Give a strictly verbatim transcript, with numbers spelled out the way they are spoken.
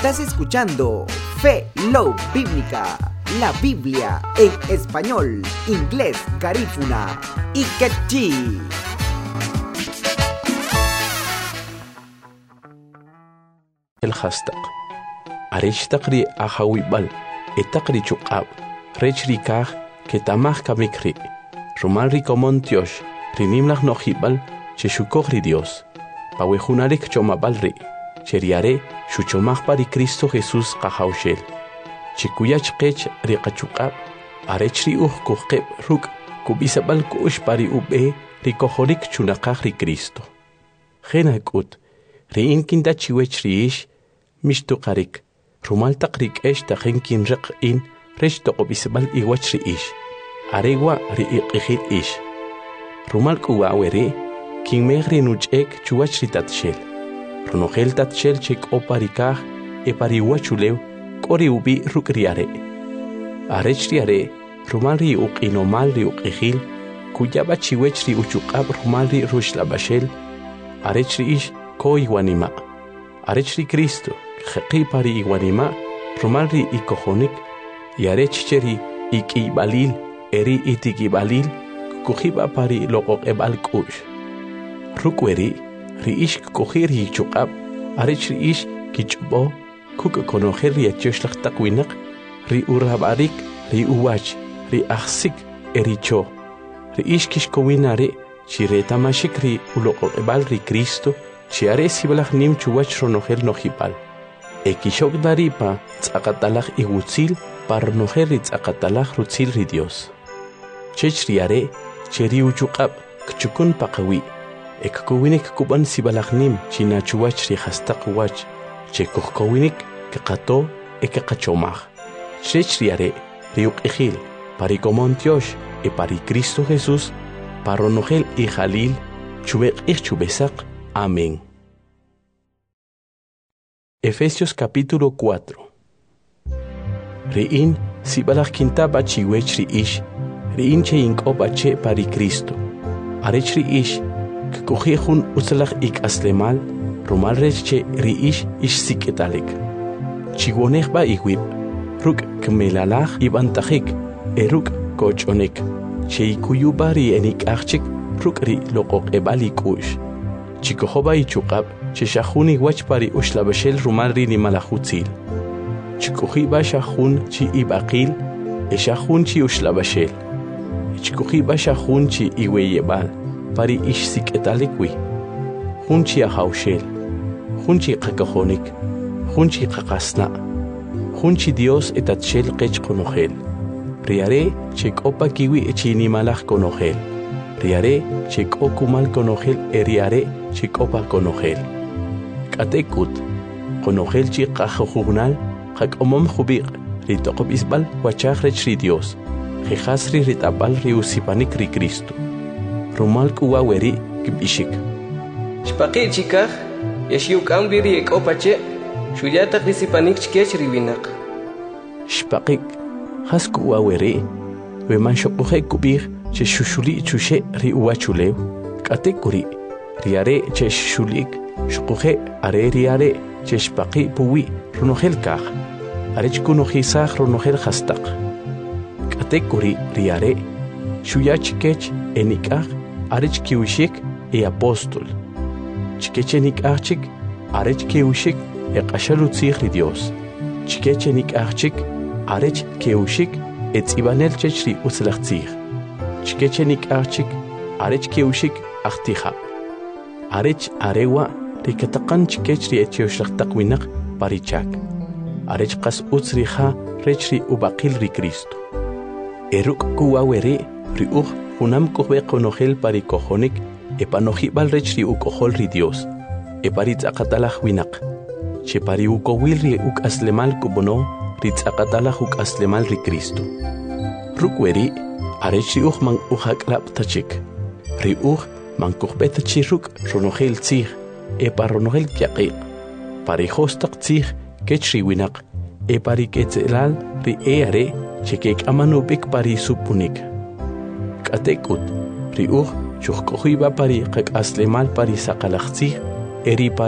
Estás escuchando Fe Love Bíblica, la Biblia en español, inglés, garífuna y quechí. El hashtag Arishtaqri ahawibal etaqri chuqab rechri kaj ketamaj kamikri rumalri komontiosh rinimlaj nojibal cheshukogri Dios pawejunarik chomabalri cheriare shuchomaj pari Cristo Jesús qahawshel chikuyach qech riqachuqab arechri uj kuqeb ruk kubisabal kush pari ube rikojorik chunaqaj ri Cristo genakut riin kinda chiwech riish mishtuqarik rumal taqrik esh taqinkin riq in resh toqobisbal iwach riish arewa riiqijit ish rumal kuwawere kin megri nuchek chuwach ritatshel runogel tatshel chek oparikaj epariwachulew kori ubi rukriare arech riare rumal ri uqinomal ri uqijil kuyaba chiwech ri uchuqab rumal ri rushlabashel arech riish koi wanima arech ri Cristo Jeqi pari iwanima rumalri ikojonik yarech cheri ikibalil eri itikibalil kujiba pari loqoqebal kush rukweri riish kujiri chuqab arech riish kichbo kuk konojer yachoshlaq taqwinaq ri urabarik ri uwach ri akhsik ericho riish kishkowinare chiretamashik ri uloqoqebal ri Cristo chiare sibalaj nim chuwach ronojel nojibal Ekishok daripa tzakatalaj igutzil parnojer tzakatalaj rutzil ri Dios. Chech riare cheri uchuqab kchukun paqawi ekkuwinik kuban sibalajnim chinachuwach ri hastaq wach chekukkuwinik kqato ekqachomaj. Chech riare ri uqijil parikomontiosh e pari Cristo Jesús paronojel y jalil chubeq ich chubesaq. Amén. Efesios capítulo cuatro. Riin sibalaj kintaba chiwech riish, riin che inkoba che pari Cristo. Arech riish, kukujihun utzalaj ik aslemal, rumal rech che riish ish siketalik. Chigonejba iwib, ruk kmelalaj ibantajik, eruk kochonek, che ikuyuba ri enik achik, ruk ri loqok ebalik ush. Chikojoba ichukab, cheshahuni wach pari ushlabashel rumal ri ni malajutzil. Chikojiba shahun chi ibaqil, eshahun chi ushlabashel. Chikojiba shahun chi iweyebal, pari ish siketalikwi. Hun chi ahaushel, hun chi kakajonik, hun chi kakasna, hun chi Dios etatshel kech konojel. Riare chekopa kiwi echini malaj konojel. Riare chek okumal konojel eriare chek opa konojel. Katekut konojel chi qajojugnal qak omom jubiq ritoqob isbal wachaj rech ri Dios. Jejasri ritabal ri usipanik ri Cristo. Rumal kuwaweri kibishik. Shpaqi chikaj yashiuk ambiri ek opache shuyata risipanik chkech riwinak. Shpaqik has kuwaweri weman shokuje kubir che shushuli chushe ri uwachulew katekuri riare che shulik shukuje are riare che shpaqi puwi runojel kaj arech kunojisaj runojel hastaq katekuri riare shuyach kech enikaj arech kiwishik e apóstol chikech enikajchik arech kiwishik e qashalutzij ri Dios chikech enikajchik arech kiwishik e tzibanel chech ri utzlajtzij Chikechenik archik, arech keushik achtija. Arech arewa rikatakan chikechri etioshak takwinak parichak. Arech kas utzriha rechri ubakil ri Cristo. Eruk kuwawere ri uj hunam kohbe konojel parikojonik epanojibal rechri ukojol ri Dios. Eparitz akatalaj winak. Che pari ukowil ri uk aslemal kubono ritz akatalaj uk aslemal ri Cristo. Rukweri Arech riuch man ujaklap tachik. Riuch man kuchbet chiruk ronogel tzig. Epa ronogel kiaqik. Parihostak tzig kechri winak. Epari ketzelal ri eare chekek amanubik pari supunik. Katekut. Riuch chukkohiba pari kak aslemal pari sakalak tzig. Eri pari